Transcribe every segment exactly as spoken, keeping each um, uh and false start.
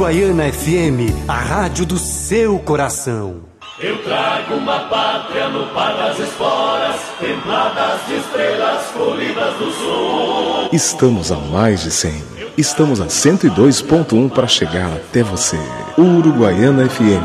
Uruguaiana F M, a rádio do seu coração. Eu trago uma pátria no par das esporas, templadas de estrelas colhidas do sul. Estamos a mais de cem. Estamos a cento e dois ponto um para chegar até você. Uruguaiana F M.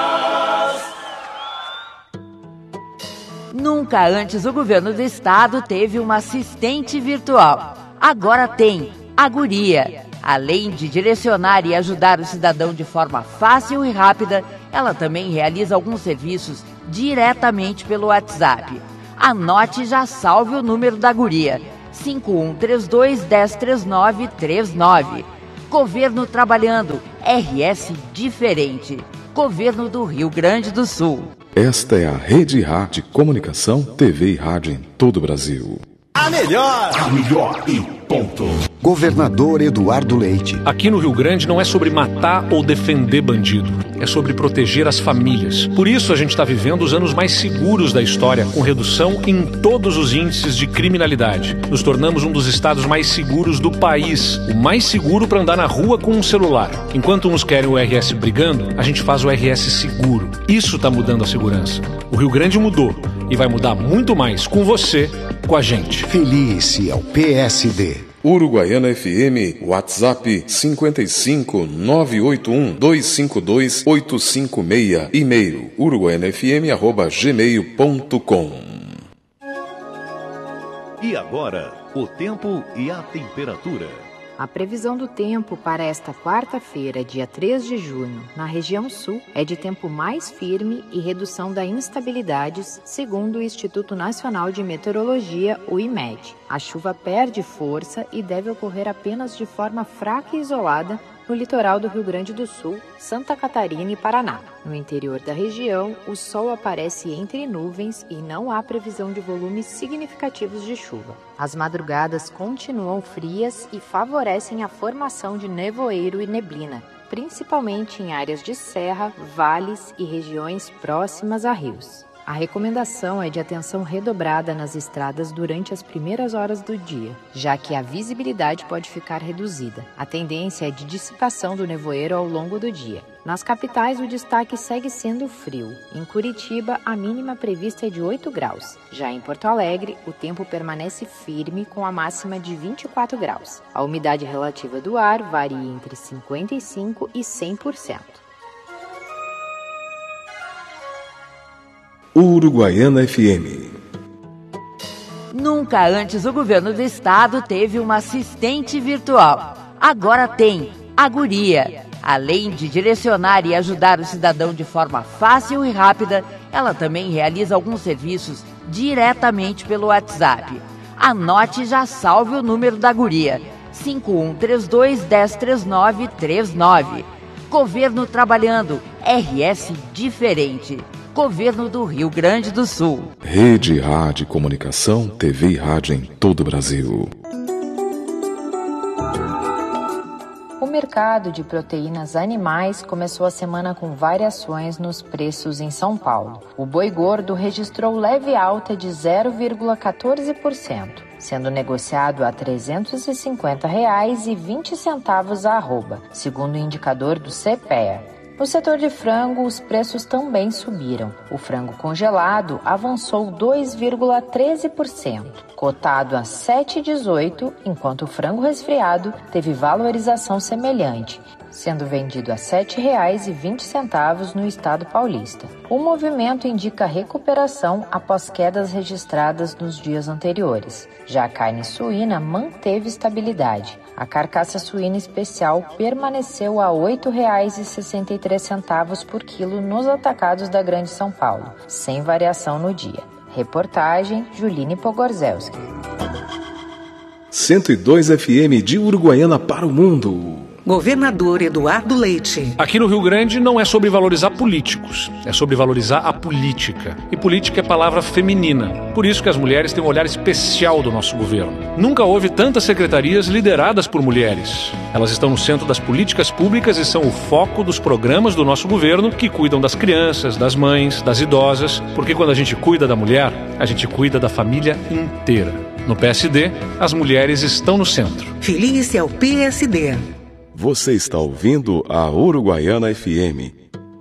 Nunca antes o governo do estado teve uma assistente virtual. Agora tem a Guria. Além de direcionar e ajudar o cidadão de forma fácil e rápida, ela também realiza alguns serviços diretamente pelo WhatsApp. Anote e já salve o número da Guria: cinco um três dois, um zero três nove três nove. Governo trabalhando, R S diferente. Governo do Rio Grande do Sul. Esta é a Rede Rádio Comunicação, T V e rádio em todo o Brasil. A melhor, a melhor e ponto. Governador Eduardo Leite. Aqui no Rio Grande não é sobre matar ou defender bandido, é sobre proteger as famílias. Por isso a gente está vivendo os anos mais seguros da história, com redução em todos os índices de criminalidade. Nos tornamos um dos estados mais seguros do país, o mais seguro para andar na rua com um celular. Enquanto uns querem o R S brigando, a gente faz o R S seguro. Isso está mudando a segurança. O Rio Grande mudou e vai mudar muito mais com você, com a gente. Felice ao P S D. Uruguaiana F M, WhatsApp cinco cinco nove oito um dois cinco dois oito cinco seis, e-mail uruguaianafm arroba gmail ponto com. E agora, o tempo e a temperatura. A previsão do tempo para esta quarta-feira, dia três de junho, na região sul, é de tempo mais firme e redução da instabilidades, segundo o Instituto Nacional de Meteorologia, o I M E D. A chuva perde força e deve ocorrer apenas de forma fraca e isolada no litoral do Rio Grande do Sul, Santa Catarina e Paraná. No interior da região, o sol aparece entre nuvens e não há previsão de volumes significativos de chuva. As madrugadas continuam frias e favorecem a formação de nevoeiro e neblina, principalmente em áreas de serra, vales e regiões próximas a rios. A recomendação é de atenção redobrada nas estradas durante as primeiras horas do dia, já que a visibilidade pode ficar reduzida. A tendência é de dissipação do nevoeiro ao longo do dia. Nas capitais, o destaque segue sendo frio. Em Curitiba, a mínima prevista é de oito graus. Já em Porto Alegre, o tempo permanece firme com a máxima de vinte e quatro graus. A umidade relativa do ar varia entre cinquenta e cinco por cento e cem por cento. Uruguaiana F M. Nunca antes o governo do estado teve uma assistente virtual. Agora tem a Guria. Além de direcionar e ajudar o cidadão de forma fácil e rápida, ela também realiza alguns serviços diretamente pelo WhatsApp. Anote e já salve o número da Guria: cinco um três dois, um zero três nove três nove. Governo trabalhando, R S diferente. Governo do Rio Grande do Sul. Rede Rádio Comunicação, T V e rádio em todo o Brasil. O mercado de proteínas animais começou a semana com variações nos preços em São Paulo. O boi gordo registrou leve alta de zero vírgula quatorze por cento, sendo negociado a trezentos e cinquenta reais e vinte centavos a arroba, segundo o indicador do CEPEA. No setor de frango, os preços também subiram. O frango congelado avançou dois vírgula treze por cento, cotado a sete vírgula dezoito por cento, enquanto o frango resfriado teve valorização semelhante, sendo vendido a sete reais e vinte centavos no estado paulista. O movimento indica recuperação após quedas registradas nos dias anteriores. Já a carne suína manteve estabilidade. A carcaça suína especial permaneceu a oito reais e sessenta e três centavos por quilo nos atacados da Grande São Paulo, sem variação no dia. Reportagem Juline Pogorzelski. cento e dois F M de Uruguaiana para o mundo. Governador Eduardo Leite. Aqui no Rio Grande não é sobre valorizar políticos, é sobre valorizar a política. E política é palavra feminina. Por isso que as mulheres têm um olhar especial do nosso governo. Nunca houve tantas secretarias lideradas por mulheres. Elas estão no centro das políticas públicas e são o foco dos programas do nosso governo que cuidam das crianças, das mães, das idosas. Porque quando a gente cuida da mulher, a gente cuida da família inteira. No P S D, as mulheres estão no centro. Felice ao P S D. Você está ouvindo a Uruguaiana F M.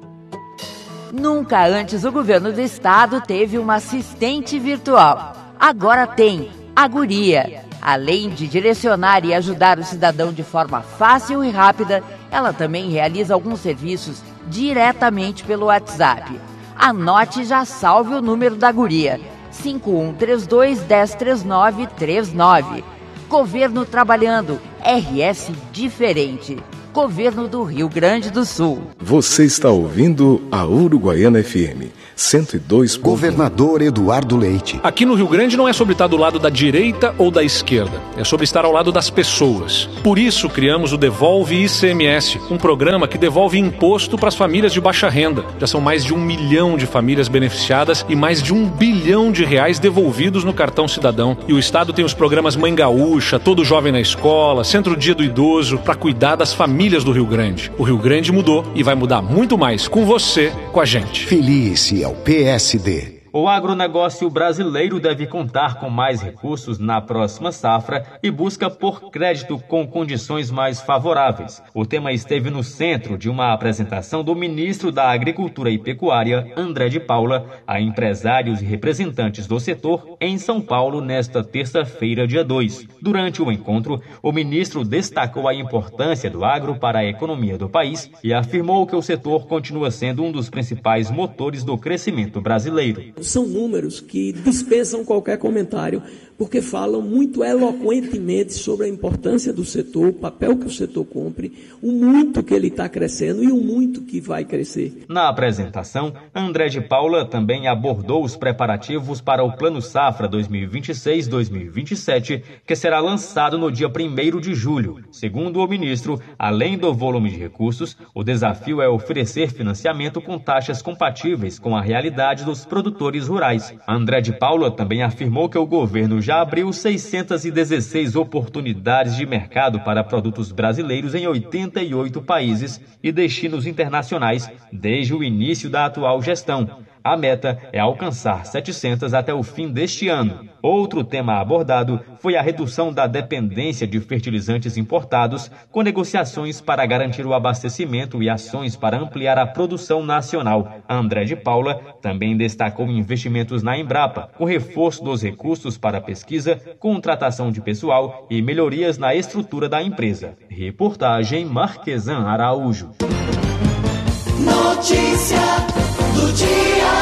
Nunca antes o governo do estado teve uma assistente virtual. Agora tem a Guria. Além de direcionar e ajudar o cidadão de forma fácil e rápida, ela também realiza alguns serviços diretamente pelo WhatsApp. Anote e já salve o número da Guria: cinco um três dois, um zero três nove três nove. Governo trabalhando, R S diferente. Governo do Rio Grande do Sul. Você está ouvindo a Uruguaiana F M cento e dois ponto um. Governador Eduardo Leite. Aqui no Rio Grande não é sobre estar do lado da direita ou da esquerda, é sobre estar ao lado das pessoas. Por isso criamos o Devolve I C M S, um programa que devolve imposto para as famílias de baixa renda. Já são mais de um milhão de famílias beneficiadas e mais de um bilhão de reais devolvidos no cartão cidadão. E o Estado tem os programas Mãe Gaúcha, Todo Jovem na Escola, Centro Dia do Idoso, para cuidar das famílias do Rio Grande. O Rio Grande mudou e vai mudar muito mais com você, com a gente. Feliz é o P S D. O agronegócio brasileiro deve contar com mais recursos na próxima safra e busca por crédito com condições mais favoráveis. O tema esteve no centro de uma apresentação do ministro da Agricultura e Pecuária, André de Paula, a empresários e representantes do setor em São Paulo nesta terça-feira, dia dois. Durante o encontro, o ministro destacou a importância do agro para a economia do país e afirmou que o setor continua sendo um dos principais motores do crescimento brasileiro. São números que dispensam qualquer comentário, porque falam muito eloquentemente sobre a importância do setor, o papel que o setor cumpre, o muito que ele está crescendo e o muito que vai crescer. Na apresentação, André de Paula também abordou os preparativos para o Plano Safra dois mil e vinte e seis a dois mil e vinte e sete, que será lançado no dia primeiro de julho. Segundo o ministro, além do volume de recursos, o desafio é oferecer financiamento com taxas compatíveis com a realidade dos produtores rurais. André de Paula também afirmou que o governo já abriu seiscentas e dezesseis oportunidades de mercado para produtos brasileiros em oitenta e oito países e destinos internacionais desde o início da atual gestão. A meta é alcançar setecentas até o fim deste ano. Outro tema abordado foi a redução da dependência de fertilizantes importados, com negociações para garantir o abastecimento e ações para ampliar a produção nacional. André de Paula também destacou investimentos na Embrapa, com reforço dos recursos para pesquisa, contratação de pessoal e melhorias na estrutura da empresa. Reportagem Marquesan Araújo. Notícia do dia.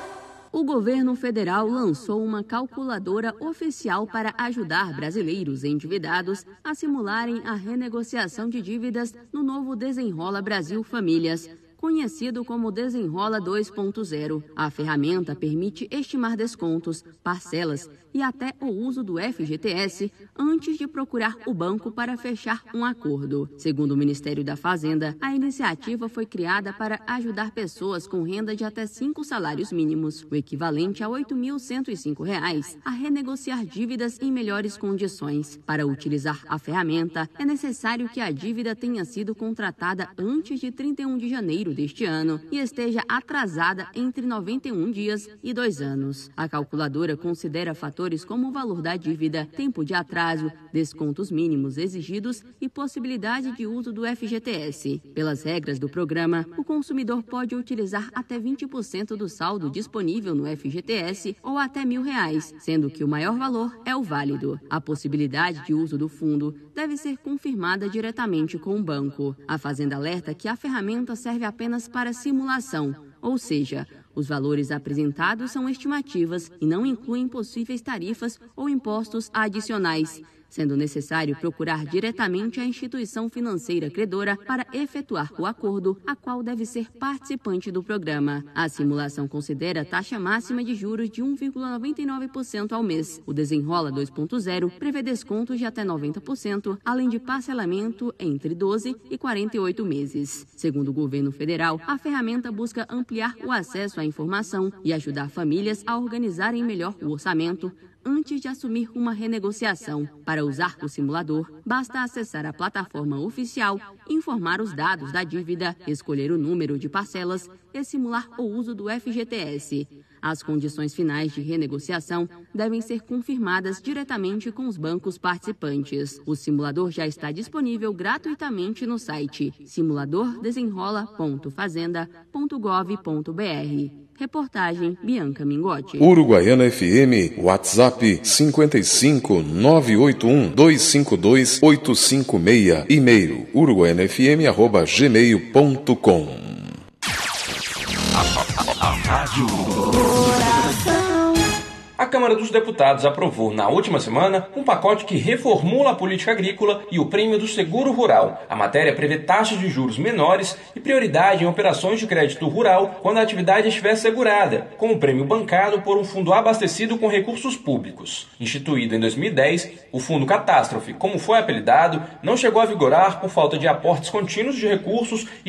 O governo federal lançou uma calculadora oficial para ajudar brasileiros endividados a simularem a renegociação de dívidas no novo Desenrola Brasil Famílias, conhecido como Desenrola dois ponto zero. A ferramenta permite estimar descontos, parcelas e até o uso do F G T S antes de procurar o banco para fechar um acordo. Segundo o Ministério da Fazenda, a iniciativa foi criada para ajudar pessoas com renda de até cinco salários mínimos, o equivalente a oito mil cento e cinco reais, a renegociar dívidas em melhores condições. Para utilizar a ferramenta, é necessário que a dívida tenha sido contratada antes de trinta e um de janeiro deste ano e esteja atrasada entre noventa e um dias e dois anos. A calculadora considera fatores como o valor da dívida, tempo de atraso, descontos mínimos exigidos e possibilidade de uso do F G T S. Pelas regras do programa, o consumidor pode utilizar até vinte por cento do saldo disponível no F G T S ou até mil reais, sendo que o maior valor é o válido. A possibilidade de uso do fundo deve ser confirmada diretamente com o banco. A Fazenda alerta que a ferramenta serve apenas para simulação, ou seja, os valores apresentados são estimativas e não incluem possíveis tarifas ou impostos adicionais, sendo necessário procurar diretamente a instituição financeira credora para efetuar o acordo, a qual deve ser participante do programa. A simulação considera taxa máxima de juros de um vírgula noventa e nove por cento ao mês. O Desenrola dois ponto zero prevê descontos de até noventa por cento, além de parcelamento entre doze e quarenta e oito meses. Segundo o governo federal, a ferramenta busca ampliar o acesso à informação e ajudar famílias a organizarem melhor o orçamento antes de assumir uma renegociação. Para usar o simulador, basta acessar a plataforma oficial, informar os dados da dívida, escolher o número de parcelas e simular o uso do F G T S. As condições finais de renegociação devem ser confirmadas diretamente com os bancos participantes. O simulador já está disponível gratuitamente no site simulador desenrola ponto fazenda ponto gov ponto br. Reportagem Bianca Mingotti. Uruguaiana F M, WhatsApp cinco cinco nove oito um dois cinco dois oito cinco seis, e-mail uruguaiana f m arroba gmail ponto com. Rádio A Câmara dos Deputados aprovou, na última semana, um pacote que reformula a política agrícola e o prêmio do seguro rural. A matéria prevê taxas de juros menores e prioridade em operações de crédito rural quando a atividade estiver segurada, com o prêmio bancado por um fundo abastecido com recursos públicos. Instituído em dois mil e dez, o Fundo Catástrofe, como foi apelidado, não chegou a vigorar por falta de aportes contínuos de recursos e